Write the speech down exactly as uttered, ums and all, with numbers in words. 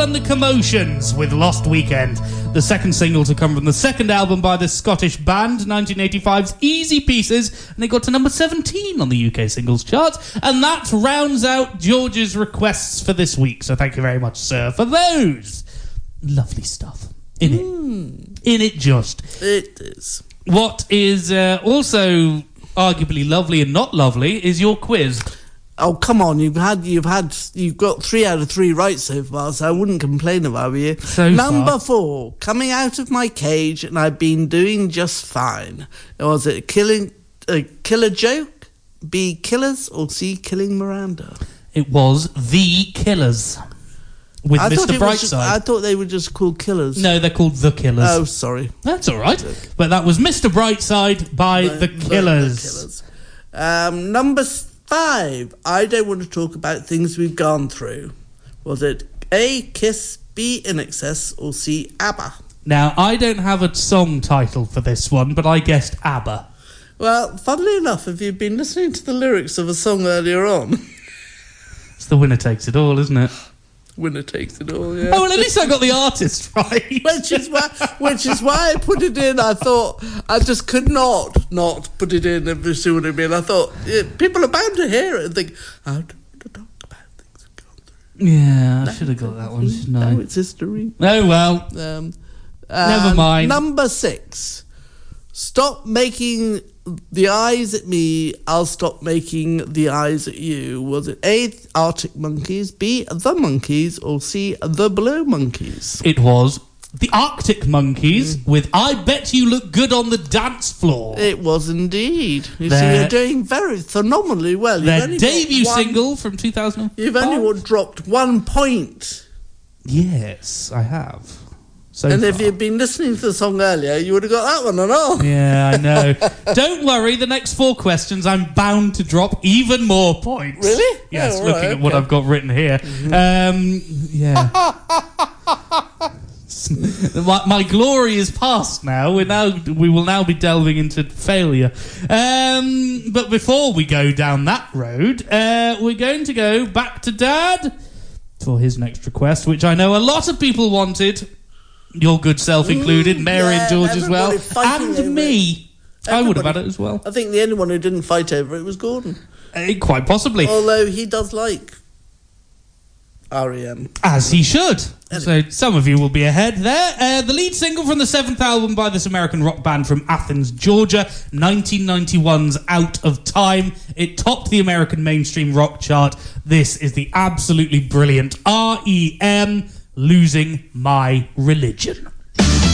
and the Commotions with Lost Weekend, the second single to come from the second album by the Scottish band, nineteen eighty-five's Easy Pieces, and they got to number seventeen on the U K singles charts, and that rounds out George's requests for this week, so thank you very much, sir, for those. Lovely stuff. In it. Mm. In it just. It is. What is uh, also arguably lovely and not lovely is your quiz. Oh, come on, you've had, you've had, you've got three out of three right so far, so I wouldn't complain if I were you. So Number far. four, coming out of my cage and I've been doing just fine. Was it killing, a killer joke, B, Killers, or C, Killing Miranda? It was The Killers with I Mister thought it was just- Brightside. I thought they were just called Killers. No, they're called The Killers. Oh, sorry. That's all right. But that was Mister Brightside by The- The the- Killers. the Killers. Um, number five, I don't want to talk about things we've gone through. Was it A, Kiss, B, In Excess, or C, ABBA? Now, I don't have a song title for this one, but I guessed ABBA. Well, funnily enough, if you've been listening to the lyrics of a song earlier on... It's the winner takes it all, isn't it? Winner takes it all, yeah. Oh, well, at least I got the artist right. Which is why, which is why I put it in. I thought I just could not not put it in. If you see what I mean, I thought yeah, people are bound to hear it and think, "I don't want to talk about things we've gone through." Yeah, I should have got that one, shouldn't I? No, it's history. Oh well. Um, Never um, mind. Number six. Stop making the eyes at me, I'll stop making the eyes at you. Was it A, Arctic Monkeys, B, The Monkeys, or C, The Blue Monkeys? It was the Arctic Monkeys mm. with I Bet You Look Good on the Dance Floor. It was indeed. You their, see, you're doing very phenomenally well. You've their only debut one, single from two thousand five. You've only dropped one point. Yes, I have. So and far. if you'd been listening to the song earlier, you would have got that one and all. Yeah, I know. Don't worry, the next four questions, I'm bound to drop even more points. Really? Yes, oh, looking right, at okay. what I've got written here. Mm-hmm. Um, yeah. my, my glory is past now. We're now. We will now be delving into failure. Um, but before we go down that road, uh, we're going to go back to Dad for his next request, which I know a lot of people wanted. Your good self included, Mary yeah, and George as well, and me. Everybody. I would have had it as well. I think the only one who didn't fight over it was Gordon. Uh, quite possibly. Although he does like R E M. As he should. Anyway. So some of you will be ahead there. Uh, the lead single from the seventh album by this American rock band from Athens, Georgia, nineteen ninety-one's Out of Time. It topped the American mainstream rock chart. This is the absolutely brilliant R E M, Losing My Religion.